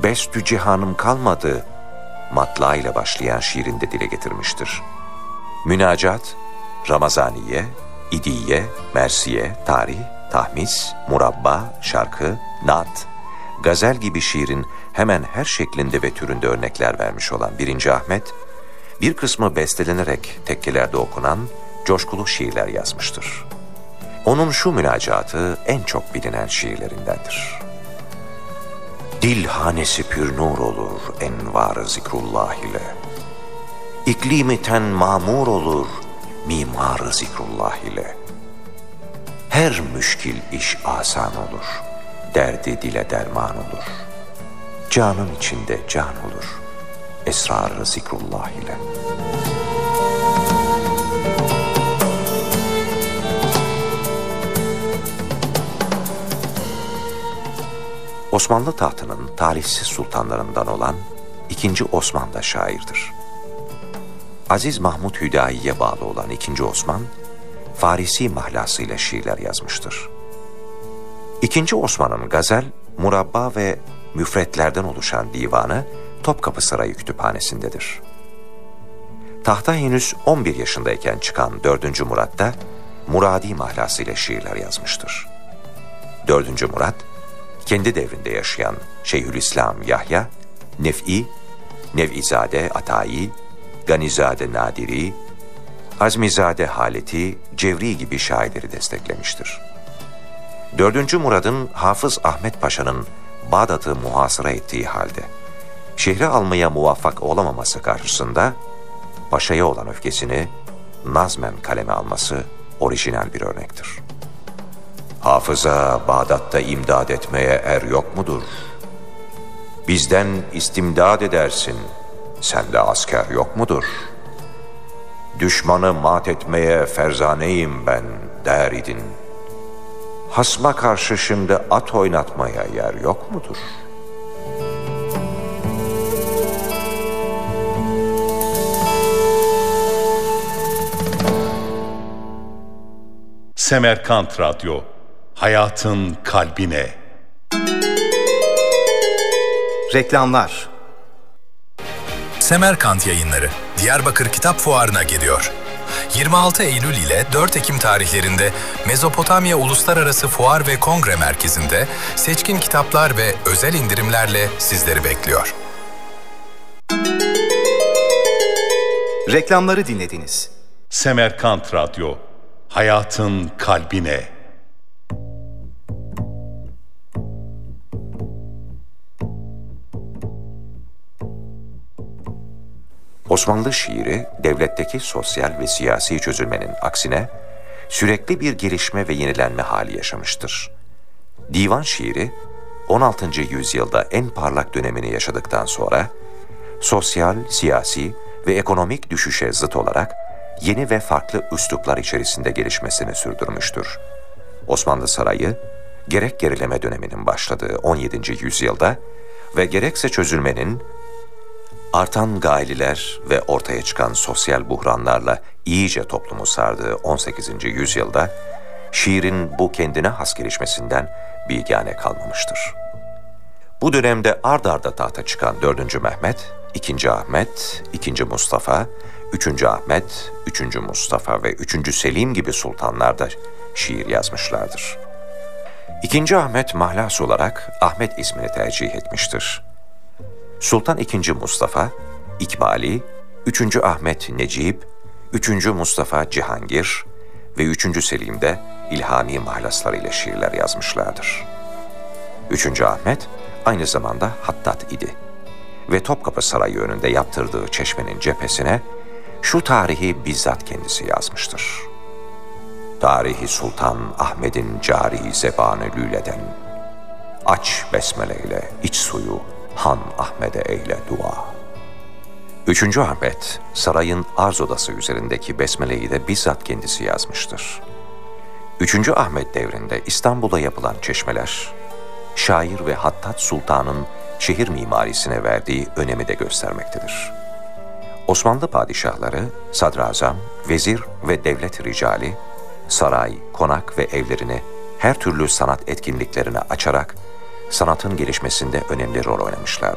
mestü cihanım kalmadı matla ile başlayan şiirinde dile getirmiştir. Münacat, Ramazaniye, İdiye, Mersiye, Tarih, Tahmis, Murabba, Şarkı, Naat, Gazel gibi şiirin hemen her şeklinde ve türünde örnekler vermiş olan 1. Ahmet, bir kısmı bestelenerek tekkelerde okunan coşkulu şiirler yazmıştır. Onun şu münacatı en çok bilinen şiirlerindendir. Dil hanesi pür nur olur envar-ı zikrullah ile. İklimi ten mamur olur mimar-ı zikrullah ile. Her müşkil iş asan olur, derdi dile derman olur. Canın içinde can olur, esrar-ı zikrullah ile. Osmanlı tahtının talihsiz sultanlarından olan 2. Osman da şairdir. Aziz Mahmud Hüdayi'ye bağlı olan 2. Osman, Farisi mahlasıyla şiirler yazmıştır. 2. Osman'ın gazel, murabba ve müfretlerden oluşan divanı Topkapı Sarayı Kütüphanesi'ndedir. Tahta henüz 11 yaşındayken çıkan 4. Murat da Muradi mahlasıyla şiirler yazmıştır. 4. Murat, kendi devrinde yaşayan Şeyhülislam Yahya, Nef'i, Nev'izade Atayi, Ganizade Nadiri, Azmizade Haleti, Cevri gibi şairleri desteklemiştir. 4. Murad'ın Hafız Ahmet Paşa'nın Bağdat'ı muhasıra ettiği halde şehri almaya muvaffak olamaması karşısında Paşa'ya olan öfkesini nazmen kaleme alması orijinal bir örnektir. Hafıza Bağdat'ta imdad etmeye er yok mudur? Bizden istimdad edersin, sende asker yok mudur? Düşmanı mat etmeye ferzaneyim ben der idin. Hasma karşı şimdi at oynatmaya yer yok mudur? Semerkant Radyo, hayatın kalbine. Reklamlar. Semerkant Yayınları Diyarbakır Kitap Fuarı'na geliyor. 26 Eylül ile 4 Ekim tarihlerinde Mezopotamya Uluslararası Fuar ve Kongre Merkezi'nde seçkin kitaplar ve özel indirimlerle sizleri bekliyor. Reklamları dinlediniz. Semerkant Radyo, hayatın kalbine. Osmanlı şiiri, devletteki sosyal ve siyasi çözülmenin aksine sürekli bir gelişme ve yenilenme hali yaşamıştır. Divan şiiri, 16. yüzyılda en parlak dönemini yaşadıktan sonra, sosyal, siyasi ve ekonomik düşüşe zıt olarak yeni ve farklı üsluplar içerisinde gelişmesini sürdürmüştür. Osmanlı Sarayı, gerek gerileme döneminin başladığı 17. yüzyılda ve gerekse çözülmenin, artan gaililer ve ortaya çıkan sosyal buhranlarla iyice toplumu sardığı 18. yüzyılda şiirin bu kendine has gelişmesinden bilgâne kalmamıştır. Bu dönemde ard arda tahta çıkan 4. Mehmet, 2. Ahmet, 2. Mustafa, 3. Ahmet, 3. Mustafa ve 3. Selim gibi sultanlar da şiir yazmışlardır. 2. Ahmet mahlas olarak Ahmet ismini tercih etmiştir. Sultan II. Mustafa, İkbali, 3. Ahmet Necip, 3. Mustafa Cihangir ve 3. Selim de ilhami mahlaslarıyla şiirler yazmışlardır. 3. Ahmet aynı zamanda hattat idi ve Topkapı Sarayı önünde yaptırdığı çeşmenin cephesine şu tarihi bizzat kendisi yazmıştır. Tarihi Sultan Ahmet'in cari zebanı lüleden, aç besmeleyle iç suyu, Han Ahmet'e eyle dua. 3. Ahmet, sarayın arz odası üzerindeki besmeleyi de bizzat kendisi yazmıştır. 3. Ahmet devrinde İstanbul'da yapılan çeşmeler, şair ve hattat sultanın şehir mimarisine verdiği önemi de göstermektedir. Osmanlı padişahları, sadrazam, vezir ve devlet ricali, saray, konak ve evlerini her türlü sanat etkinliklerine açarak sanatın gelişmesinde önemli rol oynamışlardır.